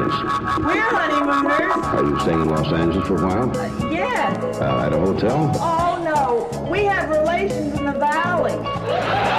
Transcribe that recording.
honeymooners? We're honeymooners. Are you staying in Los Angeles for a while? Yes. At a hotel? Oh, no. We have relations in the valley.